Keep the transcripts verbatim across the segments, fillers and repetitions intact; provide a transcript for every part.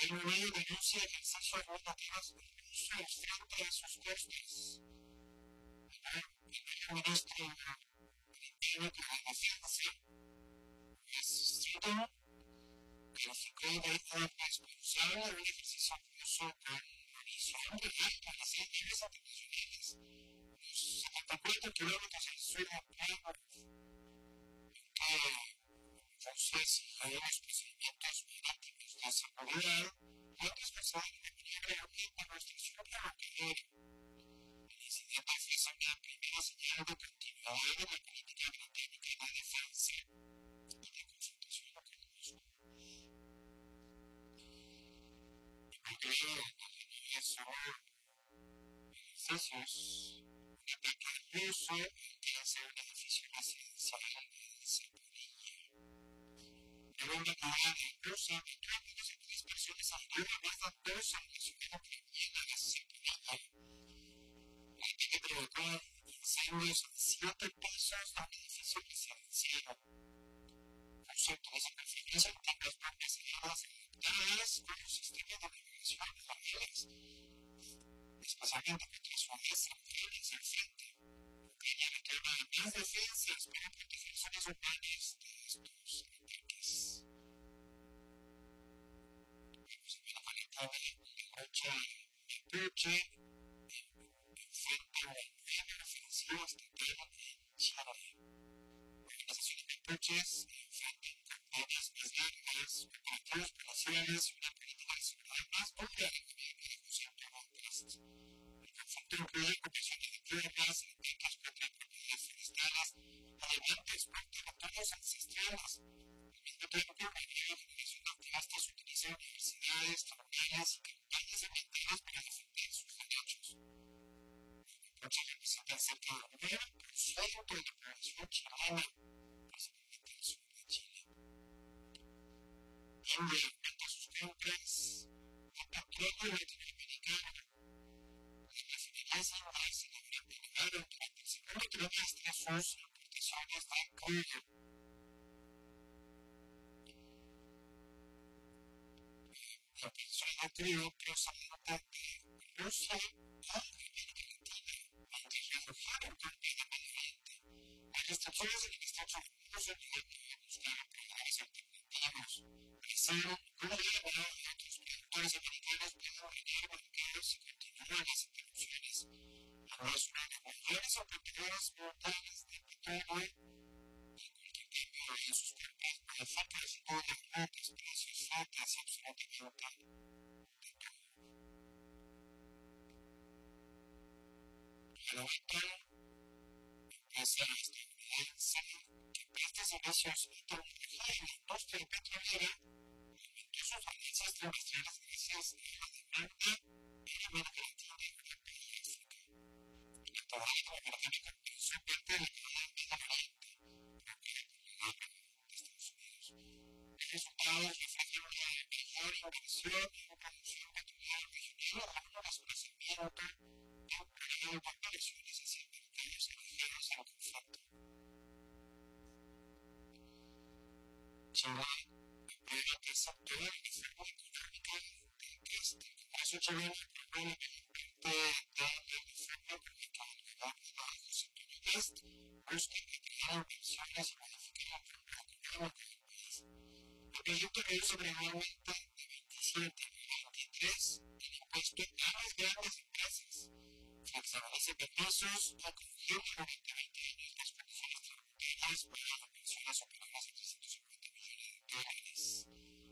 Reino Unido denuncia ejercicio de normativas rusos frente a sus costes. El ministro de Defensa, Stephen, calificó de irresponsable un ejercicio ruso con munición de alta a las niveles internacionales. Los setenta y cuatro kilómetros al sur de Kiev, que Rusia siguió los procedimientos marítimos de seguridad y otras personas de maniobra en demostración provocadora. El incidente ofrece una primera señal de continuidad en la política británica de defensa y de consultación con Moscú. En concreto, esos ejercicios, un ataque ruso alcanza un edificio residencial en Zaporilla. Luego una cadena de Rusia entró en dos dispersiones al río más de dos en la ciudad ucraniana de Zaporilla. El ataque provocó incendios en siete pisos de un edificio residencial. Rusia utiliza con frecuencia antiguas bombas aéreas adaptadas con los sistemas de navegación aéreas, especialmente contra su alianza aérea al frente. Ucrania reclama más defensas para proteger zonas urbanas de estos ataques. Vamos a ver la manera de lucha de Putin enfrenta una nueva ofensiva estatal en Chile. Organizaciones mapuches enfrentan campañas más largas, operativos policiales y una política de seguridad más dura del gobierno de José Antonio Cast. El conflicto incluye ocupaciones de tierras, ataques contra propiedades forestales y debates por territorios ancestrales. Al mismo tiempo, la nueva generación de activistas utiliza universidades, tribunales y campañas ambientales para defender sus derechos. Los mapuches representan cerca del nueve por ciento de la población chilena, principalmente al sur de Chile. India aumenta sus compras de petróleo latinoamericano. Las refinerías indias se elevaron durante el segundo trimestre sus importaciones de crudo. La producción de crudo procedente de Rusia y América Latina, mientras redujeron también el Medio Oriente. Las restricciones del estrecho de Hormuz obligaron a buscar proveedores alternativos. Brasil, Bolivia y otros productores americanos pueden ganar mercados si continúan las interrupciones. Ahora es una de las mayores oportunidades mundiales de petróleo y cualquier cambio en sus cuerpos puede afectar su modo de rutas, precios, flotas y absolutamente de todo. La OTAN empieza estadounidense que presta servicios y tecnología en la industria petrolera aumentó sus ganancias trimestrales gracias a la demanda en América Latina, Europa y África. La actividad económica compensó parte de la caída en Medio Oriente, provocada por la guerra de Estados Unidos. Los resultados reflejan una mayor inversión en producción petrolera regional a un desplazamiento temporal de operaciones hacia mercados ajenos al conflicto. Chile aprueba que aceptó la reforma económica de Cast. El Congreso chileno aprobó la mayor parte de la reforma por la que el gobierno de José Antonio Cast busca atraer inversiones y modificar el rumbo económico del país. El proyecto reduce gradualmente de veintisiete a veintitrés el impuesto a las grandes empresas, flexibiliza permisos y congela durante veinte años las condiciones tributarias para inversiones superiores a trescientos cincuenta millones de dólares.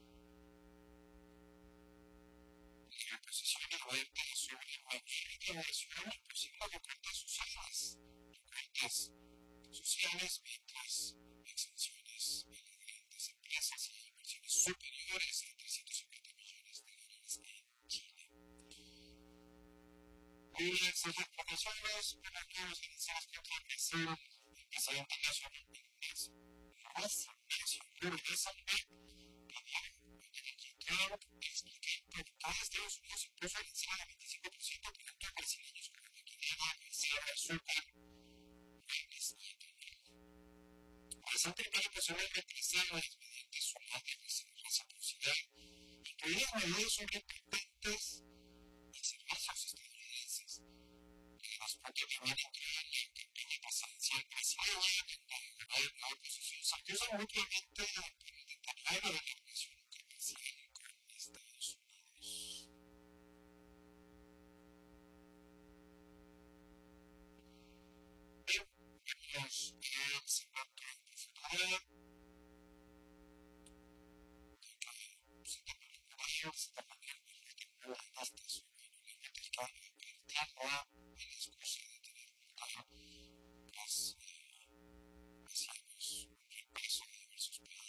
La oposición alerta sobre la mayor inversión y posibles recortes sociales. Recortes sociales mientras exenciones a las grandes empresas y inversiones superiores a trescientos cincuenta millones de dólares en Chile. Lula exige explicaciones por las nuevas elecciones contra Brasil. El presidente nacional Luis Ignacio Lula da Silva pidió a Donald Trump explicar por qué Estados Unidos impuso el encima del veinticinco por ciento por actos brasileños como maquinaria, acero, azúcar, muebles y etanol. El presidente pide personalmente represalias mediante su ley de reciprocidad y podrían medidas son repetentes y servicios estadounidenses. Los propios también incluyen la campaña presidencial brasileña, donde el gobierno de oposición se acusa mutuamente por el deterioro de la